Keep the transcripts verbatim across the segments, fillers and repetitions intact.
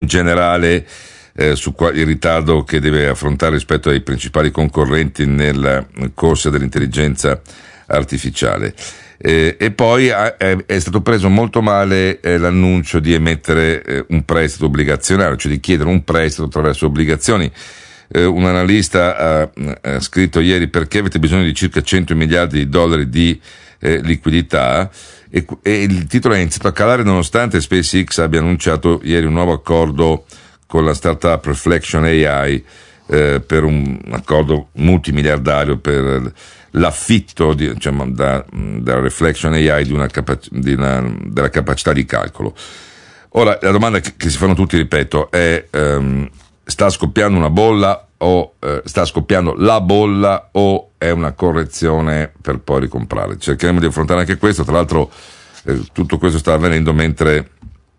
generale eh, su qua, il ritardo che deve affrontare rispetto ai principali concorrenti nella corsa dell'intelligenza artificiale. Eh, e poi ha, è, è stato preso molto male eh, l'annuncio di emettere eh, un prestito obbligazionario, cioè di chiedere un prestito attraverso obbligazioni. Eh, un analista ha, ha scritto ieri: perché avete bisogno di circa cento miliardi di dollari di eh, liquidità, e, e il titolo è iniziato a calare nonostante SpaceX abbia annunciato ieri un nuovo accordo con la startup Reflection A I eh, per un accordo multimiliardario per l'affitto di, diciamo, da, da Reflection A I di una capac- di una, della capacità di calcolo. Ora la domanda che, che si fanno tutti, ripeto, è um, sta scoppiando una bolla o eh, sta scoppiando la bolla o è una correzione per poi ricomprare? Cercheremo di affrontare anche questo. Tra l'altro eh, tutto questo sta avvenendo mentre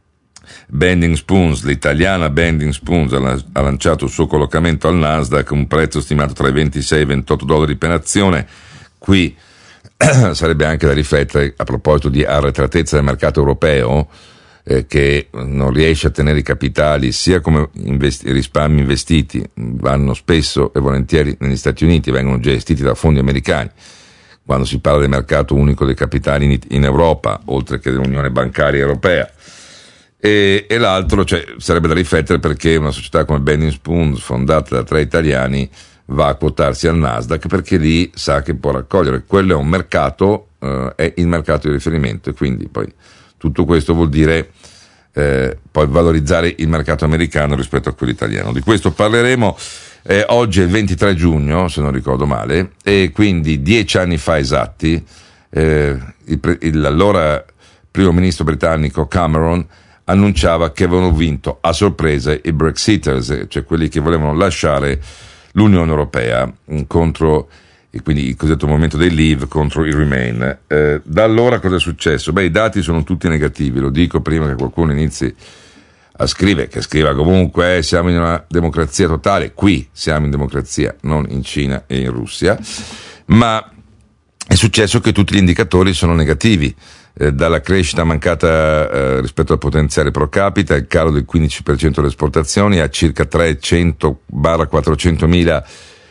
Bending Spoons, l'italiana Bending Spoons, ha, ha lanciato il suo collocamento al Nasdaq, un prezzo stimato tra i ventisei e i ventotto dollari per azione. Qui sarebbe anche da riflettere a proposito di arretratezza del mercato europeo, eh, che non riesce a tenere i capitali, sia come investi- risparmi investiti vanno spesso e volentieri negli Stati Uniti, vengono gestiti da fondi americani. Quando si parla del mercato unico dei capitali in, in Europa, oltre che dell'Unione Bancaria Europea. E, e l'altro, cioè, sarebbe da riflettere perché una società come Bending Spoons, fondata da tre italiani, va a quotarsi al Nasdaq, perché lì sa che può raccogliere. Quello è un mercato, eh, è il mercato di riferimento, e quindi poi tutto questo vuol dire eh, poi valorizzare il mercato americano rispetto a quello italiano. Di questo parleremo. Eh, oggi è il ventitré giugno, se non ricordo male, e quindi dieci anni fa esatti eh, il, il, l'allora primo ministro britannico Cameron annunciava che avevano vinto a sorpresa i Brexiters, cioè quelli che volevano lasciare l'Unione Europea, contro, e quindi il cosiddetto movimento dei Leave contro i Remain. Eh, da allora cosa è successo? Beh, i dati sono tutti negativi, lo dico prima che qualcuno inizi a scrivere, che scriva comunque eh, siamo in una democrazia totale. Qui siamo in democrazia, non in Cina e in Russia, ma è successo che tutti gli indicatori sono negativi. Dalla crescita mancata eh, rispetto al potenziale pro capita, il calo del quindici per cento delle esportazioni, a circa trecento quattrocentomila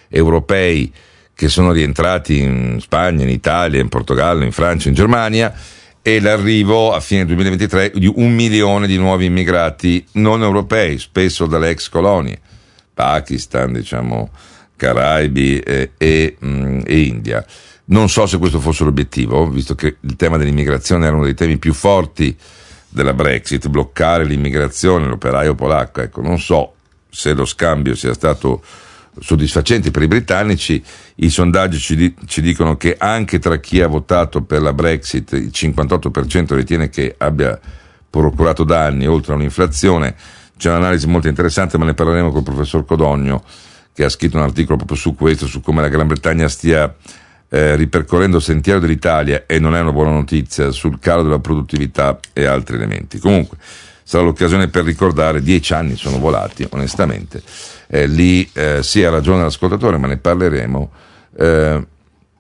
europei che sono rientrati in Spagna, in Italia, in Portogallo, in Francia, in Germania, e l'arrivo a fine duemilaventitré di un milione di nuovi immigrati non europei, spesso dalle ex colonie, Pakistan, diciamo, Caraibi eh, e, mh, e India. Non so se questo fosse l'obiettivo, visto che il tema dell'immigrazione era uno dei temi più forti della Brexit, bloccare l'immigrazione, l'operaio polacco. Ecco, non so se lo scambio sia stato soddisfacente per i britannici. I sondaggi ci, di- ci dicono che anche tra chi ha votato per la Brexit il cinquantotto per cento ritiene che abbia procurato danni oltre a un'inflazione. C'è un'analisi molto interessante, ma ne parleremo col professor Codogno, che ha scritto un articolo proprio su questo, su come la Gran Bretagna stia Eh, ripercorrendo il sentiero dell'Italia, e non è una buona notizia, sul calo della produttività e altri elementi. Comunque sarà l'occasione per ricordare, dieci anni sono volati onestamente, eh, lì eh, sì, ha ragione l'ascoltatore, ma ne parleremo. eh,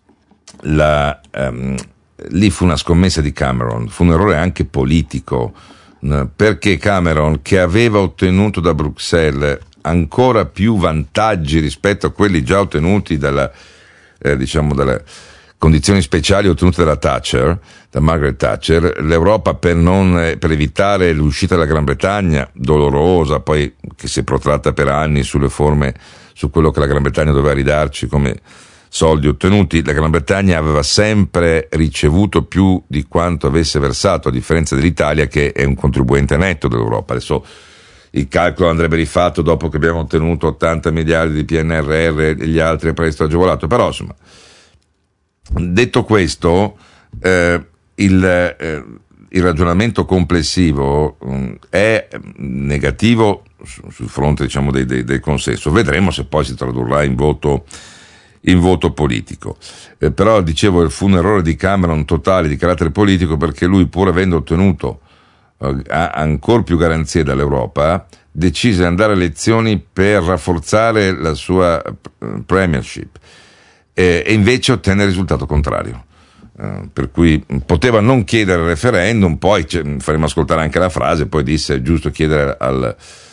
la, ehm, lì fu una scommessa di Cameron, fu un errore anche politico, n- perché Cameron, che aveva ottenuto da Bruxelles ancora più vantaggi rispetto a quelli già ottenuti dalla Eh, diciamo dalle condizioni speciali ottenute dalla Thatcher, da Margaret Thatcher, l'Europa, per non eh, per evitare l'uscita della Gran Bretagna, dolorosa, poi che si è protratta per anni sulle forme, su quello che la Gran Bretagna doveva ridarci come soldi ottenuti, la Gran Bretagna aveva sempre ricevuto più di quanto avesse versato, a differenza dell'Italia, che è un contribuente netto dell'Europa. Adesso il calcolo andrebbe rifatto dopo che abbiamo ottenuto ottanta miliardi di P N R R e gli altri a prestito agevolato, però insomma, detto questo, eh, il, eh, il ragionamento complessivo mh, è negativo sul su fronte, diciamo, dei, dei, del consenso. Vedremo se poi si tradurrà in voto in voto politico. Eh, però dicevo, fu un errore di Cameron totale di carattere politico, perché lui, pur avendo ottenuto ha ancora più garanzie dall'Europa, decise di andare alle elezioni per rafforzare la sua premiership, e, e invece ottenne il risultato contrario, uh, per cui poteva non chiedere il referendum. Poi faremo ascoltare anche la frase, poi disse è giusto chiedere al